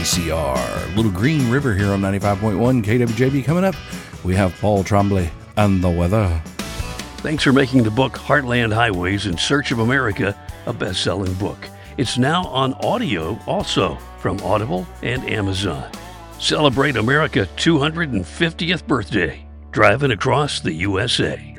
KCR, Little Green River here on 95.1 KWJB. Coming up, we have Paul Trombley and the weather. Thanks for making the book Heartland Highways in Search of America a best-selling book. It's now on audio also from Audible and Amazon. Celebrate America's 250th birthday, driving across the USA.